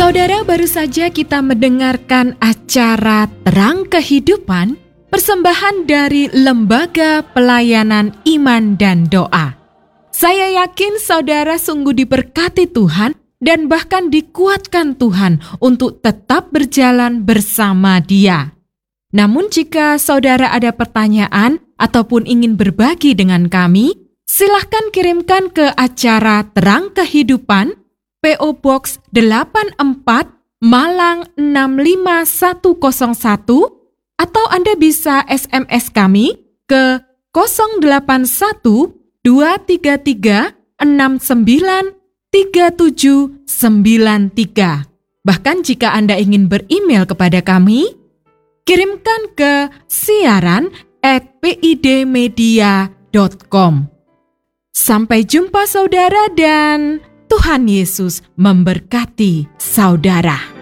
Saudara, baru saja kita mendengarkan acara Terang Kehidupan, persembahan dari Lembaga Pelayanan Iman dan Doa. Saya yakin saudara sungguh diberkati Tuhan dan bahkan dikuatkan Tuhan untuk tetap berjalan bersama Dia. Namun jika saudara ada pertanyaan ataupun ingin berbagi dengan kami, silahkan kirimkan ke acara Terang Kehidupan, P.O. Box 84 Malang 65101, atau Anda bisa SMS kami ke 081 233 693793. Bahkan jika Anda ingin beremail kepada kami, kirimkan ke siaran@pidmedia.com. Sampai jumpa saudara, dan Tuhan Yesus memberkati saudara.